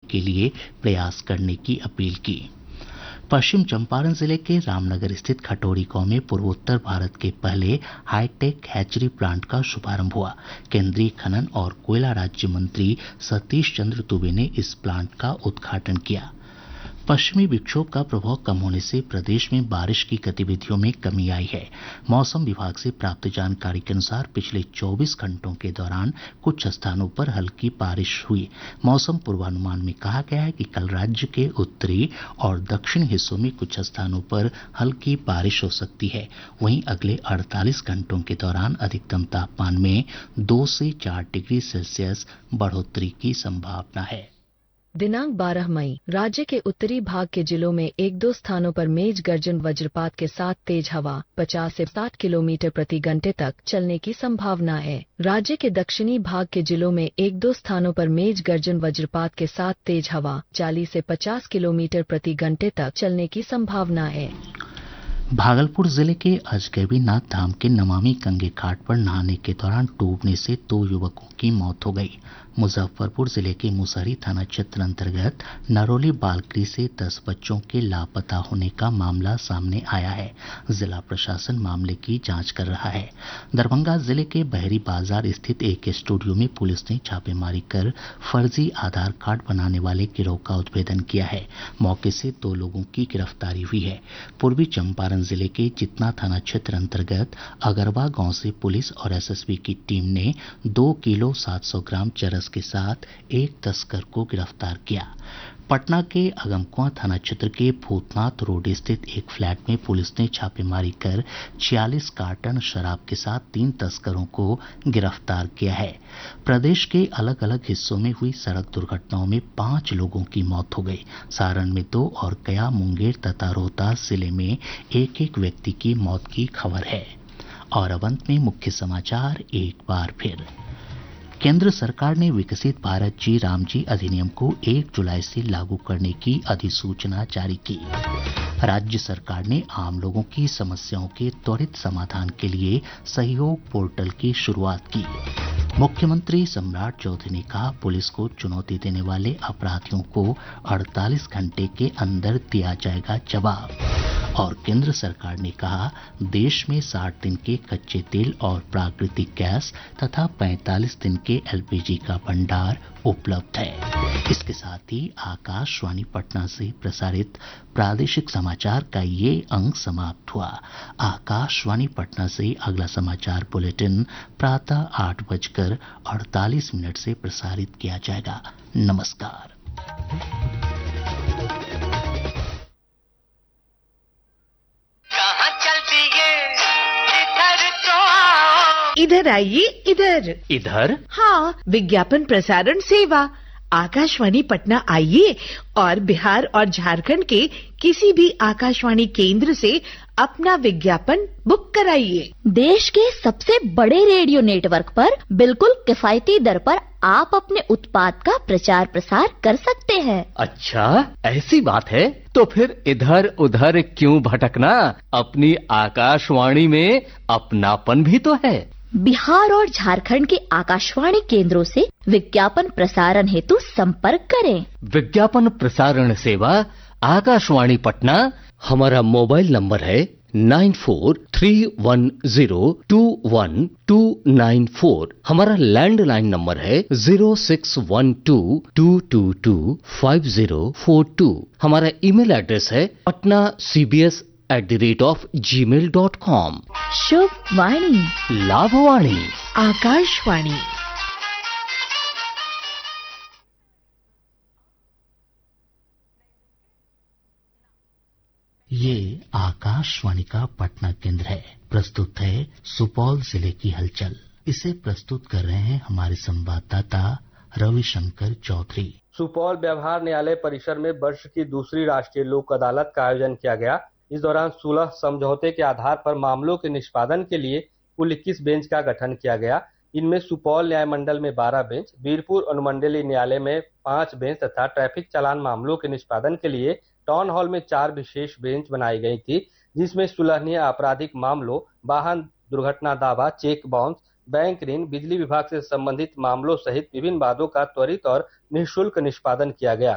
के लिए प्रयास करने की अपील की। पश्चिम चंपारण जिले के रामनगर स्थित खटोरी गांव में पूर्वोत्तर भारत के पहले हाईटेक हैचरी प्लांट का शुभारंभ हुआ। केंद्रीय खनन और कोयला राज्य मंत्री सतीश चंद्र दूबे ने इस प्लांट का उद्घाटन किया। पश्चिमी विक्षोभ का प्रभाव कम होने से प्रदेश में बारिश की गतिविधियों में कमी आई है। मौसम विभाग से प्राप्त जानकारी के अनुसार पिछले 24 घंटों के दौरान कुछ स्थानों पर हल्की बारिश हुई। मौसम पूर्वानुमान में कहा गया है कि कल राज्य के उत्तरी और दक्षिणी हिस्सों में कुछ स्थानों पर हल्की बारिश हो सकती है। वहीं अगले 48 घंटों के दौरान अधिकतम तापमान में 2 से 4 डिग्री सेल्सियस बढ़ोतरी की संभावना है। दिनांक 12 मई राज्य के उत्तरी भाग के जिलों में 1-2 स्थानों पर मेघ गर्जन वज्रपात के साथ तेज हवा 50 से 60 किलोमीटर प्रति घंटे तक चलने की संभावना है। राज्य के दक्षिणी भाग के जिलों में 1-2 स्थानों पर मेघ गर्जन वज्रपात के साथ तेज हवा 40 से 50 किलोमीटर प्रति घंटे तक चलने की संभावना है। भागलपुर जिले के अजगैबीनाथ धाम के नमामि गंगे घाट पर नहाने के दौरान डूबने से 2 युवकों की मौत हो गई। मुजफ्फरपुर जिले के मुसहरी थाना क्षेत्र अंतर्गत नरौली बालगृह से 10 बच्चों के लापता होने का मामला सामने आया है। जिला प्रशासन मामले की जांच कर रहा है। दरभंगा जिले के बहरी बाजार स्थित एक स्टूडियो में पुलिस ने छापेमारी कर फर्जी आधार कार्ड बनाने वाले गिरोह का उद्भेदन किया है। मौके से 2 लोगों की गिरफ्तारी हुई है। पूर्वी चंपारण जिले के जितना थाना क्षेत्र अंतर्गत अगरवा गांव से पुलिस और एसएसबी की टीम ने 2 किलो 700 ग्राम चरस के साथ एक तस्कर को गिरफ्तार किया। पटना के अगमकुआं थाना क्षेत्र के भूतनाथ रोड स्थित एक फ्लैट में पुलिस ने छापेमारी कर 46 कार्टन शराब के साथ 3 तस्करों को गिरफ्तार किया है। प्रदेश के अलग अलग हिस्सों में हुई सड़क दुर्घटनाओं में 5 लोगों की मौत हो गई। सारण में 2 और गया, मुंगेर तथा रोहतास जिले में एक व्यक्ति की मौत की खबर है। और अब अंत में मुख्य समाचार एक बार फिर। केंद्र सरकार ने विकसित भारत जी राम जी अधिनियम को 1 जुलाई से लागू करने की अधिसूचना जारी की। राज्य सरकार ने आम लोगों की समस्याओं के त्वरित समाधान के लिए सहयोग पोर्टल की शुरुआत की। मुख्यमंत्री सम्राट चौधरी ने कहा, पुलिस को चुनौती देने वाले अपराधियों को 48 घंटे के अंदर दिया जाएगा जवाब। और केंद्र सरकार ने कहा, देश में 60 दिन के कच्चे तेल और प्राकृतिक गैस तथा 45 दिन के एलपीजी का भंडार उपलब्ध है। इसके साथ ही आकाशवाणी पटना से प्रसारित प्रादेशिक समाचार का ये अंक समाप्त हुआ। आकाशवाणी पटना से अगला समाचार बुलेटिन प्रातः 8:48 से प्रसारित किया जाएगा। नमस्कार। इधर आइए, इधर। इधर? हाँ, विज्ञापन प्रसारण सेवा आकाशवाणी पटना आइए और बिहार और झारखंड के किसी भी आकाशवाणी केंद्र से अपना विज्ञापन बुक कराइए। देश के सबसे बड़े रेडियो नेटवर्क पर बिल्कुल किफायती दर पर आप अपने उत्पाद का प्रचार प्रसार कर सकते हैं। अच्छा, ऐसी बात है तो फिर इधर उधर क्यों भटकना, अपनी आकाशवाणी में अपनापन भी तो है। बिहार और झारखंड के आकाशवाणी केंद्रों से विज्ञापन प्रसारण हेतु संपर्क करें। विज्ञापन प्रसारण सेवा आकाशवाणी पटना। हमारा मोबाइल नंबर है 9431021294। हमारा लैंडलाइन नंबर है 0612225042। हमारा ईमेल एड्रेस है patnacbs@gmail.com। शुभ वाणी, लाभवाणी, आकाशवाणी। ये आकाशवाणी का पटना केंद्र है। प्रस्तुत है सुपौल जिले की हलचल। इसे प्रस्तुत कर रहे हैं हमारे संवाददाता रविशंकर चौधरी। सुपौल व्यवहार न्यायालय परिसर में वर्ष की दूसरी राष्ट्रीय लोक अदालत का आयोजन किया गया। इस दौरान 16 समझौते के आधार पर मामलों के निष्पादन के लिए कुल 21 बेंच का गठन किया गया। इनमें सुपौल न्याय मंडल में 12 बेंच, वीरपुर अनुमंडलीय न्यायालय में 5 बेंच तथा ट्रैफिक चालान मामलों के निष्पादन के लिए टाउन हॉल में 4 विशेष बेंच बनाई गई थी, जिसमें सुलहनीय आपराधिक मामलों, वाहन दुर्घटना दावा, चेक बाउंस, बैंक ऋण, बिजली विभाग से संबंधित मामलों सहित विभिन्न वादों का त्वरित और निःशुल्क निष्पादन किया गया।